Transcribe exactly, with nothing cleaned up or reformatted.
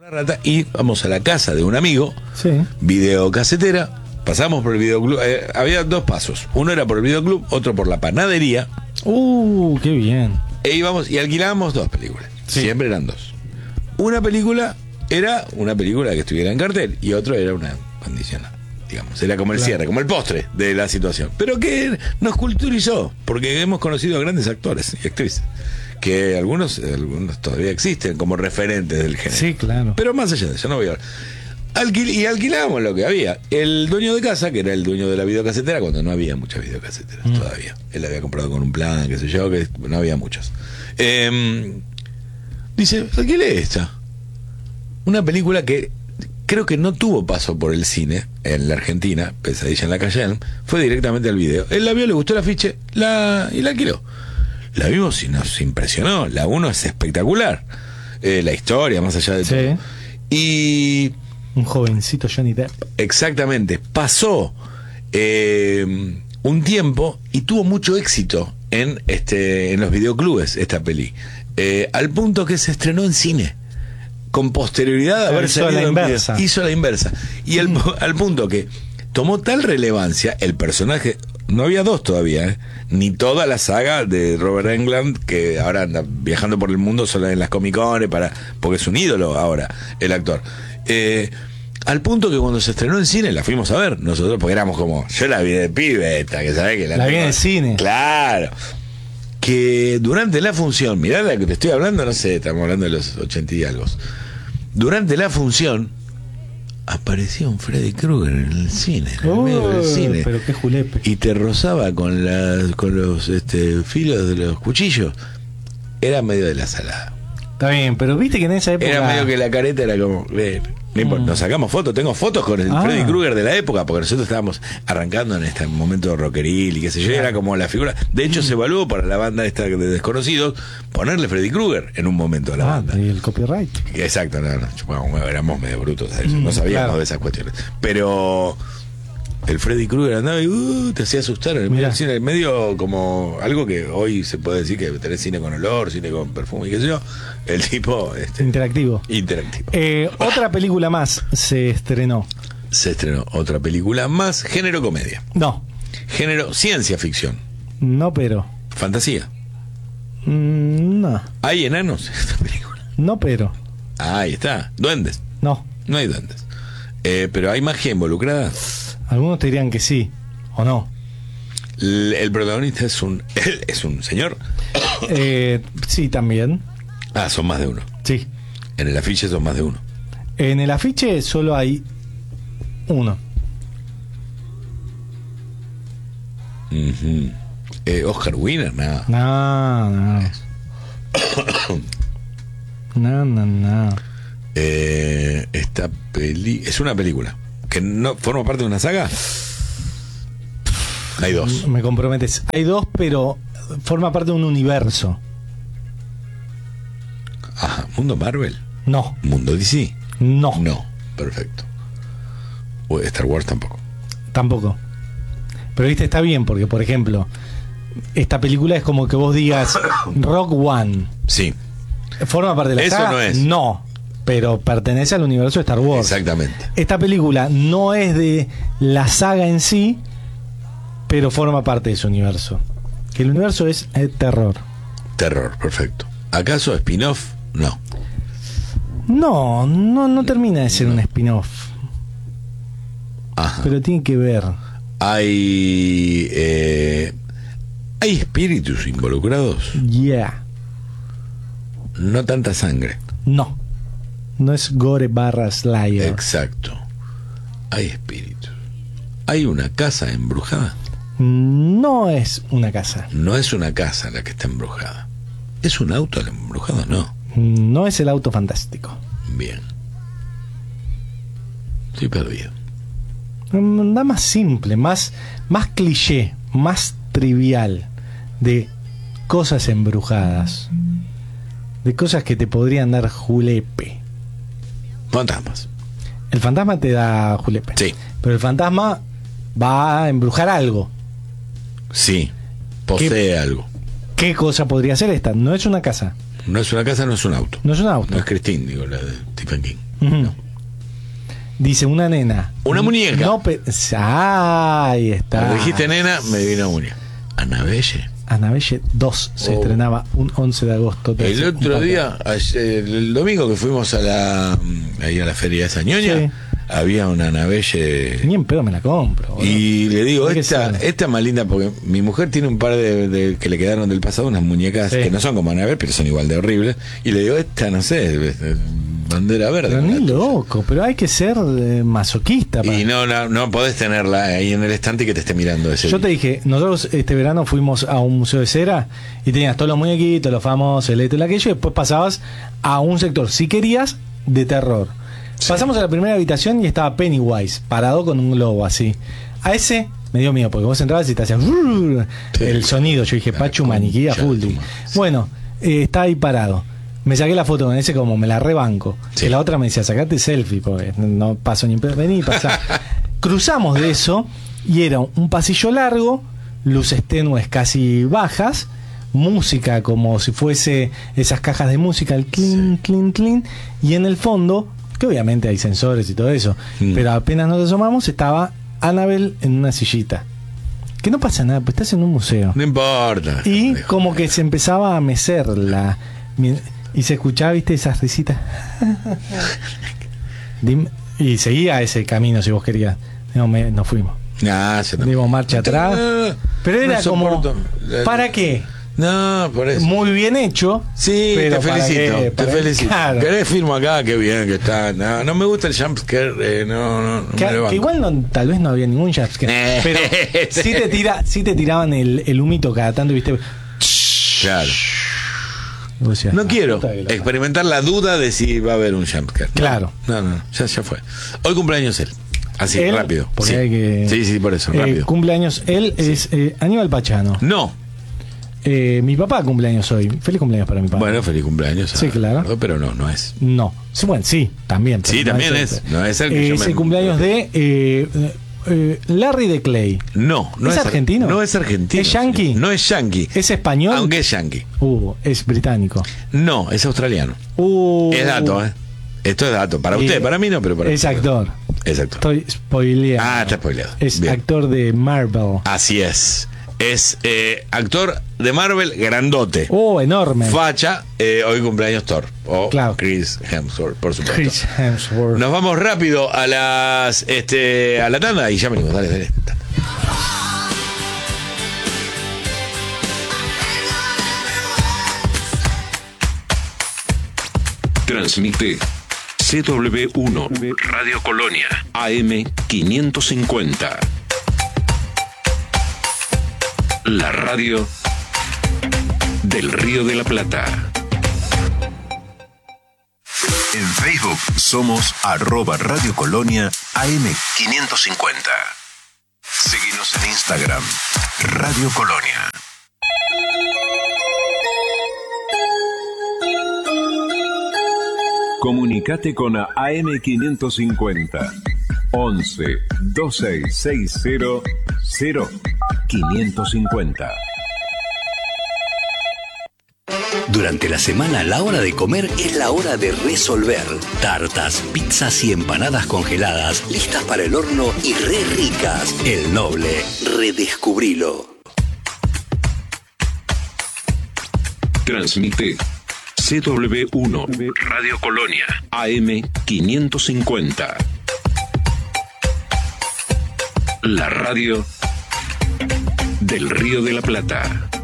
Y vamos a la casa de un amigo, sí. Videocasetera, pasamos por el videoclub, eh, había dos pasos, uno era por el videoclub, otro por la panadería. Uh, qué bien. E íbamos y alquilábamos dos películas, sí. Siempre eran dos. Una película era una película que estuviera en cartel y otro era una condicional, digamos, era como el claro. cierre, como el postre de la situación, pero que nos culturizó, porque hemos conocido a grandes actores y actrices, que algunos, algunos todavía existen como referentes del género. Sí, claro. Pero más allá de eso, no voy a hablar. Alquil y alquilábamos lo que había. El dueño de casa, que era el dueño de la videocasetera, cuando no había muchas videocaseteras mm. todavía. Él había comprado con un plan, qué sé yo, que no había muchas. Eh, dice, alquilé esta. Una película que creo que no tuvo paso por el cine en la Argentina, Pesadilla en la calle Elm, fue directamente al video. Él la vio, le gustó el afiche la, y la alquiló. La vimos y nos impresionó. La uno es espectacular. Eh, la historia, más allá de sí. todo. Y... un jovencito Johnny Depp. Exactamente. Pasó eh, un tiempo y tuvo mucho éxito en, este, en los videoclubes esta peli. Eh, al punto que se estrenó en cine. Con posterioridad a haber hizo la inversa. Hizo la inversa. Y el, mm. al punto que tomó tal relevancia el personaje... No había dos todavía, ¿eh? Ni toda la saga de Robert Englund, que ahora anda viajando por el mundo solo en las Comic Con, para, porque es un ídolo ahora, el actor. Eh, al punto que cuando se estrenó en cine, la fuimos a ver nosotros, porque éramos como, yo la vi de pibe esta, que sabés que la... La vi en el cine. Claro. Que durante la función, mirá la que te estoy hablando, no sé, estamos hablando de los ochenta y algo. Durante la función... aparecía un Freddy Krueger en el cine, en el oh, medio del cine. Pero qué julepe. Y te rozaba con, la, con los este, filos de los cuchillos. Era medio de la salada. Está bien, pero viste que en esa época... Era medio que la careta era como... Eh, mm. Nos sacamos fotos, tengo fotos con el ah. Freddy Krueger de la época, porque nosotros estábamos arrancando en este momento rockeril y qué sé yo, claro. Era como la figura... De hecho, mm. se evaluó para la banda esta de Desconocidos ponerle Freddy Krueger en un momento a la ah, banda. Y el copyright. Exacto, no, no, bueno, éramos medio brutos, mm, no sabíamos claro. de esas cuestiones. Pero... el Freddy Krueger andaba y uh, te hacía asustar en el medio del cine, medio como algo que hoy se puede decir que tenés cine con olor, cine con perfume y qué sé yo. El tipo este, interactivo. Interactivo. Eh, otra película más se estrenó. Se estrenó otra película más, género comedia. No. Género ciencia ficción. No, pero. Fantasía. Mm, no. ¿Hay enanos en esta película? No, pero. Ah, ahí está. Duendes. No. No hay duendes. Eh, pero hay magia involucrada. Algunos te dirían que sí, o no. El, el protagonista es un él es un señor. Eh, sí, también. Ah, son más de uno. Sí. En el afiche son más de uno. En el afiche solo hay uno. Uh-huh. eh, Oscar Winner, nada. No, no. No, no, no. Eh, esta peli es una película que no forma parte de una saga. Hay dos. Me comprometes. Hay dos, pero forma parte de un universo. Ajá. ¿Mundo Marvel? No. ¿Mundo D C? No. No. Perfecto. O Star Wars tampoco. Tampoco. Pero viste, está bien, porque por ejemplo, esta película es como que vos digas Rock One. Sí. ¿Forma parte de la Eso saga? No es. No. Pero pertenece al universo de Star Wars. Exactamente. Esta película no es de la saga en sí, pero forma parte de su universo. Que el universo es eh, terror. Terror, perfecto. ¿Acaso spin-off? No. No, no, no termina de ser no. un spin-off. Ajá. Pero tiene que ver. Hay... Eh, ¿hay espíritus involucrados? Yeah. No tanta sangre. No. No es gore barra slayer. Exacto. Hay espíritus. ¿Hay una casa embrujada? No es una casa. No es una casa la que está embrujada. ¿Es un auto el embrujado? No. No es el auto fantástico. Bien. Estoy perdido. Da más simple, más, más cliché, más trivial de cosas embrujadas. De cosas que te podrían dar julepe. Fantasmas. El fantasma te da julepe. Sí. Pero el fantasma va a embrujar algo. Sí. Posee ¿Qué, algo. ¿Qué cosa podría ser esta? No es una casa. No es una casa, no es un auto. No es un auto. No es Christine, digo, la de Stephen King. Uh-huh. Dice una nena. Una muñeca. No, pe- ahí está. Cuando dijiste nena, me vino muñeca. Anabelle. Anabelle dos se Oh. estrenaba un once de agosto. El Hace otro un día, ayer, el domingo que fuimos a la ahí a la feria de Sañoña, Sí. había una Anabelle. Ni en pedo me la compro. boludo. Y le digo, Hay que esta, ser. esta es más linda porque mi mujer tiene un par de, de- que le quedaron del pasado, unas muñecas Sí. que no son como Anabel, pero son igual de horribles. Y le digo, esta no sé, es- es bandera verde. Pero con ni la tuya. loco, pero hay que ser eh, masoquista. para- Y no, no, no podés tenerla ahí en el estante y que te esté mirando ese Yo te día. dije, nosotros este verano fuimos a un museo de cera y tenías todos los muñequitos, los famosos, el esto y el aquello, y después pasabas a un sector, si querías, de terror. Sí. Pasamos a la primera habitación y estaba Pennywise, parado con un globo así. A ese me dio miedo, porque vos entrabas y te hacían Sí. el sonido. Yo dije, La Pachu maniquí a concha full. de tu dije. madre. Bueno, eh, estaba ahí parado. Me saqué la foto con ese como me la rebanco. Sí. Que la otra me decía, sacate selfie, porque no paso ni pedo. Vení, pasá. Cruzamos de eso y era un pasillo largo, luces tenues casi bajas, música como si fuese esas cajas de música, el clean, clean, clean, y en el fondo, que obviamente hay sensores y todo eso, Mm. pero apenas nos asomamos estaba Annabelle en una sillita. Que no pasa nada, pues estás en un museo. No importa. Y Dejo. como que se empezaba a mecer la... mi- Y se escuchaba, viste, esas risitas. Dim- y seguía ese camino si vos querías. No, me, nos fuimos. Nah, se no- Dimos marcha atrás. No, Pero era no como... soporto. ¿Para qué? No, por eso. Muy bien hecho. Sí, pero te ¿para felicito, qué? te Para- felicito. Claro. ¿Querés firmo acá? Qué bien que está. No, no me gusta el jumpscare, eh, no, no, no Que, me lo que banco. igual no, tal vez no había ningún jumpscare. Pero sí te, tira, sí te tiraban el, el humito cada tanto, viste. Claro. Y vos decías, No "Ah, quiero puta que la experimentar la duda de si va a haber un jumpscare. No, Claro. No, no, ya, ya fue. Hoy cumpleaños él. Así, Él, rápido. porque Sí. hay que- sí, sí, por eso, Eh, rápido. cumpleaños, él es eh, Aníbal Pachano. No. Eh, mi papá cumpleaños hoy. Feliz cumpleaños para mi papá. Bueno, feliz cumpleaños. Sí, a claro. Ricardo, pero no, no es. No. Sí, bueno, sí, también. pero Sí, no también el- es. No es el que Eh, yo es me- el cumpleaños de eh, eh, Larry de Clay. No, no ¿Es es, ar- argentino? No es argentino. ¿Es yankee? señor. No es yankee. ¿Es español? Aunque es yankee. Uh, es británico. No, es australiano. Uh, Es dato, ¿eh? Esto es dato. Para Eh, usted, para mí no, pero para Es usted. actor. Es actor. Estoy spoileando. Ah, está spoileado. Es Bien. actor de Marvel. Así es. Es eh, actor de Marvel grandote. Oh, enorme. Facha, eh, hoy cumpleaños Thor. O Claro. Chris Hemsworth, por supuesto. Chris Hemsworth. Nos vamos rápido a las este a la tanda y ya venimos. Dale, dale. Transmite C W uno Radio Colonia A M quinientos cincuenta. La radio del Río de la Plata. En Facebook somos arroba Radio Colonia A M quinientos cincuenta. Síguenos en Instagram, Radio Colonia. Comunicate con A M quinientos cincuenta. once veintiséis sesenta cero quinientos cincuenta. Durante la semana la hora de comer es la hora de resolver. Tartas, pizzas y empanadas congeladas, listas para el horno y re ricas. El Noble, redescubrilo. Transmite C W uno Radio Colonia A M quinientos cincuenta. La radio del Río de la Plata.